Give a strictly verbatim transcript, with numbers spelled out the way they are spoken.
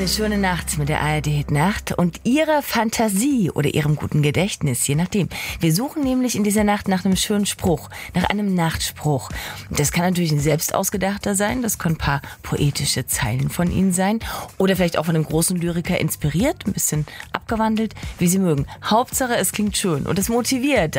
Eine schöne Nacht mit der A R D-Hit-Nacht und ihrer Fantasie oder ihrem guten Gedächtnis, je nachdem. Wir suchen nämlich in dieser Nacht nach einem schönen Spruch, nach einem Nachtspruch. Das kann natürlich ein selbst ausgedachter sein, das können ein paar poetische Zeilen von Ihnen sein oder vielleicht auch von einem großen Lyriker inspiriert, ein bisschen abgewandelt, wie Sie mögen. Hauptsache, es klingt schön und es motiviert.